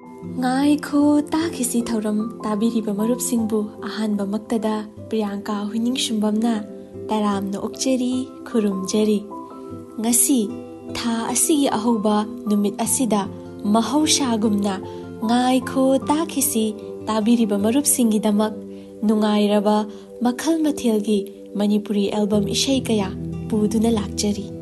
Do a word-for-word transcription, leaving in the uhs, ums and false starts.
Ngaikhô takisi thauram tabiriba marupsingbu ahanba maktada Priyanka Huiningsumbamna taramna okjari khurumjari. Ngasi tha asigi ahoba numit asida mahausagumna ngaikho takisi tabiriba marupsingidamak nungairaba makhal mathelgi Manipuri album ishai kaya puduna lakjari.